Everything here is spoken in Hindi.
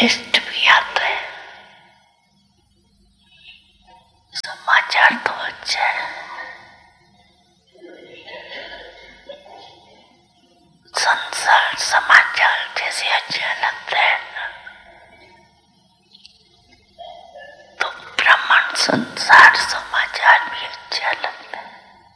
टेस्ट भी आता है। समाचार तो अच्छा है, संसार समाचार जैसे अच्छा लगता है तो ब्राह्मण संसार समाचार भी अच्छा